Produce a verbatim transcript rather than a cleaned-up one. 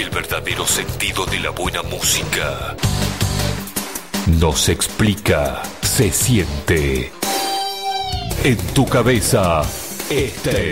el verdadero sentido de la buena música. No se explica, se siente. En tu cabeza, este